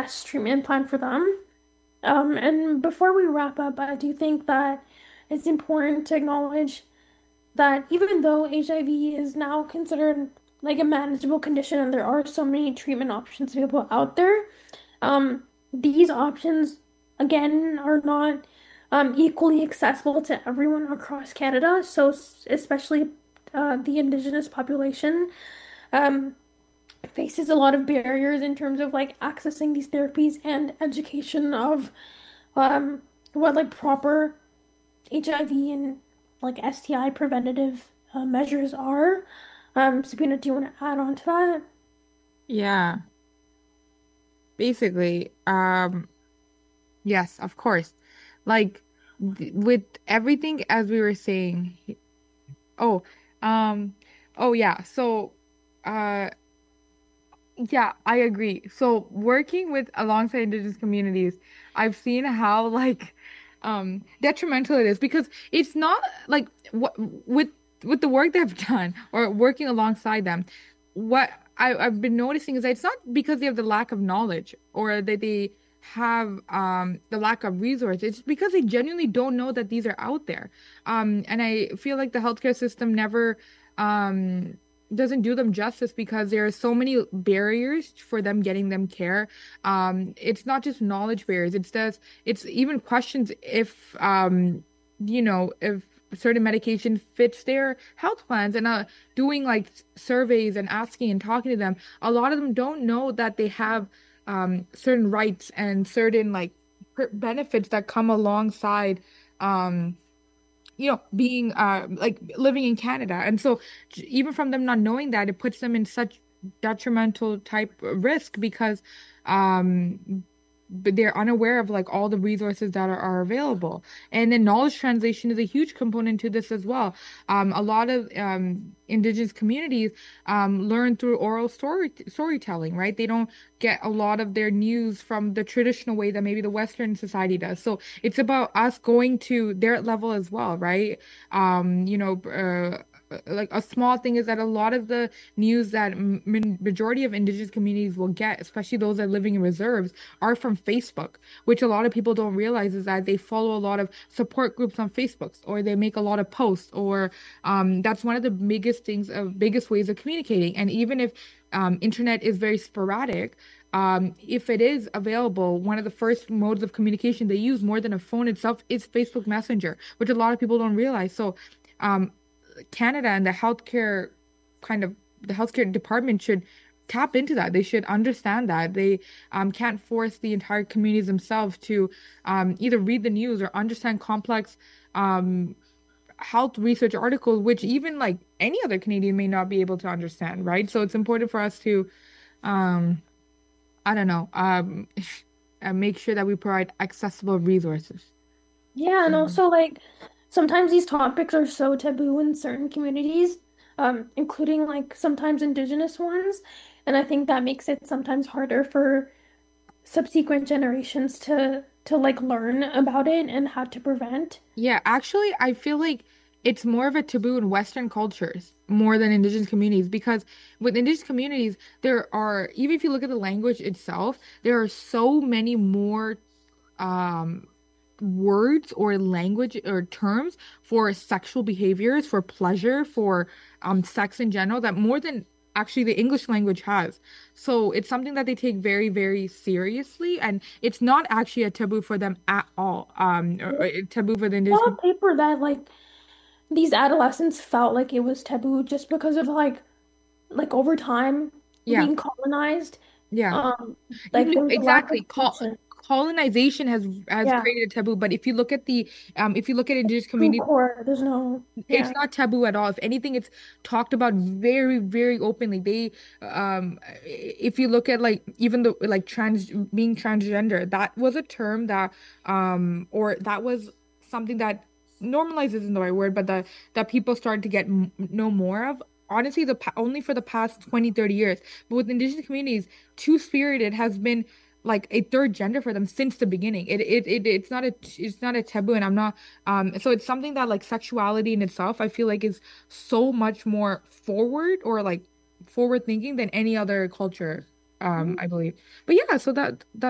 best treatment plan for them. And before we wrap up, I do think that it's important to acknowledge that even though HIV is now considered like a manageable condition and there are so many treatment options available out there, these options again are not equally accessible to everyone across Canada. So especially the Indigenous population um, faces a lot of barriers in terms of like accessing these therapies and education of um, what like proper HIV and like STI preventative measures are. Sabina, do you want to add on to that? Yeah, basically, yes, of course. Like with everything as we were saying. Oh, um, oh yeah. So, uh, yeah, I agree. So working with alongside Indigenous communities, I've seen how like detrimental it is because it's not like what with the work they've done or working alongside them, what I've been noticing is that it's not because they have the lack of knowledge or that they have the lack of resources. It's because they genuinely don't know that these are out there. And I feel like the healthcare system never um doesn't do them justice because there are so many barriers for them getting them care. It's not just knowledge barriers. It's even questions if if certain medication fits their health plans and doing like surveys and asking and talking to them. A lot of them don't know that they have certain rights and certain like benefits that come alongside um being like living in Canada. And so even from them not knowing that, it puts them in such detrimental type risk because but they're unaware of like all the resources that are available. And then knowledge translation is a huge component to this as well. A lot of indigenous communities learn through oral storytelling, right? They don't get a lot of their news from the traditional way that maybe the Western society does. So it's about us going to their level as well, right? Like a small thing is that a lot of the news that majority of indigenous communities will get, especially those that are living in reserves, are from Facebook, which a lot of people don't realize is that they follow a lot of support groups on Facebook or they make a lot of posts or that's one of the biggest ways of communicating. And even if internet is very sporadic, if it is available, one of the first modes of communication they use more than a phone itself is Facebook Messenger, which a lot of people don't realize. So, um, Canada and kind of the healthcare department should tap into that. They should understand that they can't force the entire communities themselves to either read the news or understand complex um, health research articles, which even like any other Canadian may not be able to understand, right? So it's important for us to um, I don't know, make sure that we provide accessible resources. Yeah, and Mhm. also like sometimes these topics are so taboo in certain communities, including like sometimes indigenous ones. And I think that makes it sometimes harder for subsequent generations to like learn about it and how to prevent. Yeah, actually, I feel like it's more of a taboo in Western cultures more than Indigenous communities because with Indigenous communities, there are, even if you look at the language itself, there are so many more um words or language or terms for sexual behaviors, for pleasure, for sex in general that more than actually the English language has. So it's something that they take very, very seriously, and it's not actually a taboo for them at all. Or a taboo for the indigenous. Saw a paper that like these adolescents felt like it was taboo just because of like over time Yeah, being colonized. yeah. Um, You like knew there was a lack of exactly. attention. Colonization has Yeah, created a taboo, but if you look at indigenous true communities, core. There's no, it's yeah. not taboo at all. If anything, it's talked about very, very openly. If you look at like even the like being transgender, that was a term that, or that was something that normalizes isn't the right word, but that people started to know more of. Honestly, only for the past 20, 30 years. But with indigenous communities, two-spirited has been like a third gender for them since the beginning. It's not a taboo, and I'm not so it's something that like sexuality in itself, I feel like is so much more forward or like forward thinking than any other culture, I believe. But yeah, so that